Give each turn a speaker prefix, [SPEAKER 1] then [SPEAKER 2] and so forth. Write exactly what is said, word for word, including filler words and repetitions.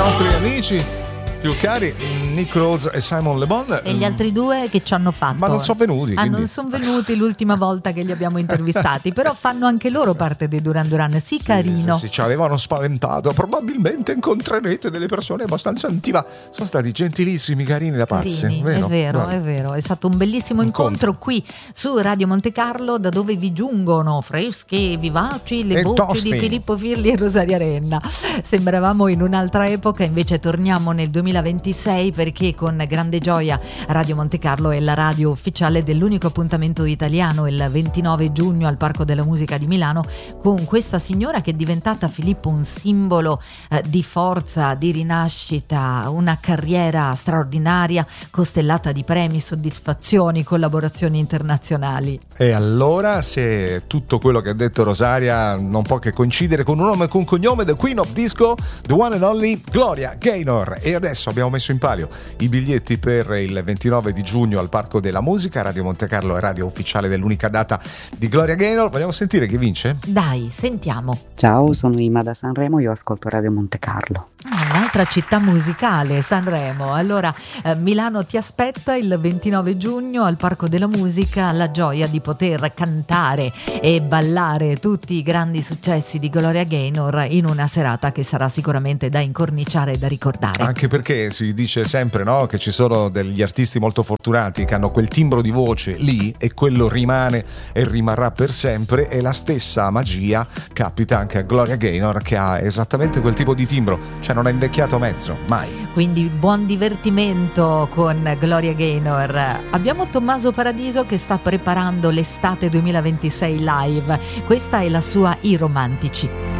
[SPEAKER 1] nostri amici più cari, Nick Rhodes e Simon Le Bon.
[SPEAKER 2] E gli altri due che ci hanno fatto?
[SPEAKER 1] Ma non sono venuti.
[SPEAKER 2] Ah,
[SPEAKER 1] quindi...
[SPEAKER 2] non sono venuti l'ultima volta che li abbiamo intervistati, però fanno anche loro parte dei Duran Duran. Sì,
[SPEAKER 1] sì
[SPEAKER 2] carino.
[SPEAKER 1] Sì, sì, ci avevano spaventato. Probabilmente incontrerete delle persone abbastanza antiva. Sono stati gentilissimi, carini da pazzi.
[SPEAKER 2] Carini,
[SPEAKER 1] vero?
[SPEAKER 2] è vero,
[SPEAKER 1] Guarda.
[SPEAKER 2] è vero. È stato un bellissimo incontro, incontro qui su Radio Monte Carlo, da dove vi giungono freschi, vivaci le
[SPEAKER 1] e
[SPEAKER 2] voci
[SPEAKER 1] tosti
[SPEAKER 2] di Filippo Firli e Rosaria Renna. Sembravamo in un'altra epoca, invece torniamo nel duemilaventisei, perché con grande gioia Radio Monte Carlo è la radio ufficiale dell'unico appuntamento italiano il ventinove giugno al Parco della Musica di Milano, con questa signora che è diventata, Filippo, un simbolo eh, di forza, di rinascita, una carriera straordinaria costellata di premi, soddisfazioni, collaborazioni internazionali.
[SPEAKER 1] E allora, se tutto quello che ha detto Rosaria non può che coincidere con un nome e con un cognome, The Queen of Disco, the one and only Gloria Gaynor. E adesso abbiamo messo in palio i biglietti per il ventinove di giugno al Parco della Musica. Radio Monte Carlo è radio ufficiale dell'unica data di Gloria Gaynor. Vogliamo sentire chi vince?
[SPEAKER 2] Dai, sentiamo.
[SPEAKER 3] Ciao, sono Ima da Sanremo, io ascolto Radio Monte Carlo.
[SPEAKER 2] Ah, un'altra città musicale, Sanremo. Allora, eh, Milano ti aspetta il ventinove giugno al Parco della Musica, la gioia di poter cantare e ballare tutti i grandi successi di Gloria Gaynor in una serata che sarà sicuramente da incorniciare e da ricordare.
[SPEAKER 1] Anche perché si dice sempre, no, che ci sono degli artisti molto fortunati che hanno quel timbro di voce lì e quello rimane e rimarrà per sempre, e la stessa magia capita anche a Gloria Gaynor, che ha esattamente quel tipo di timbro, cioè non è invecchiato mezzo, mai.
[SPEAKER 2] Quindi buon divertimento con Gloria Gaynor. Abbiamo Tommaso Paradiso che sta preparando l'estate duemilaventisei live. Questa è la sua I Romantici.